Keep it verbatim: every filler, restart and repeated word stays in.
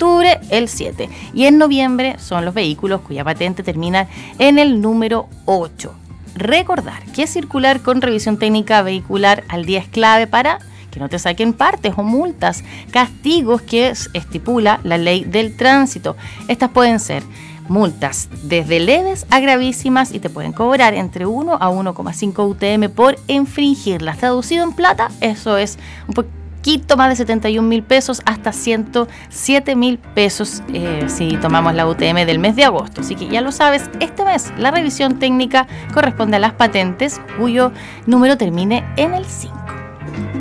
octubre el siete. Y en noviembre son los vehículos cuya patente termina en el número ocho. Recordar que circular con revisión técnica vehicular al día es clave para que no te saquen partes o multas, castigos que estipula la ley del tránsito. Estas pueden ser multas desde leves a gravísimas y te pueden cobrar entre uno a uno coma cinco U T M por infringirlas. Traducido en plata, eso es un poquito más de setenta y un mil pesos hasta ciento siete mil pesos eh, si tomamos la U T M del mes de agosto. Así que ya lo sabes, este mes la revisión técnica corresponde a las patentes cuyo número termine en el cinco.